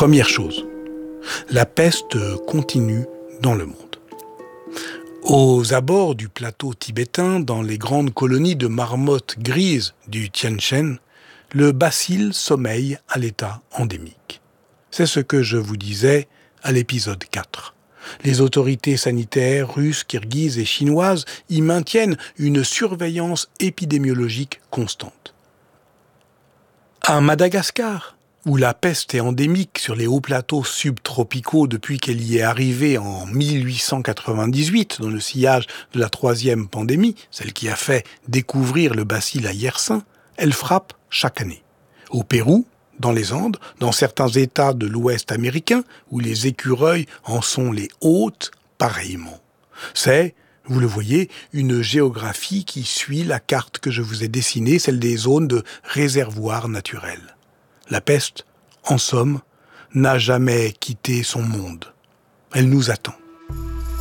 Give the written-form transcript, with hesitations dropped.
Première chose, la peste continue dans le monde. Aux abords du plateau tibétain, dans les grandes colonies de marmottes grises du Tien Shan, le bacille sommeille à l'état endémique. C'est ce que je vous disais à l'épisode 4. Les autorités sanitaires russes, kirghizes et chinoises y maintiennent une surveillance épidémiologique constante. À Madagascar, où la peste est endémique sur les hauts plateaux subtropicaux depuis qu'elle y est arrivée en 1898 dans le sillage de la troisième pandémie, celle qui a fait découvrir le bacille à Yersin, elle frappe chaque année. Au Pérou, dans les Andes, dans certains États de l'Ouest américain, où les écureuils en sont les hôtes, pareillement. C'est, vous le voyez, une géographie qui suit la carte que je vous ai dessinée, celle des zones de réservoirs naturels. La peste, en somme, n'a jamais quitté son monde. Elle nous attend.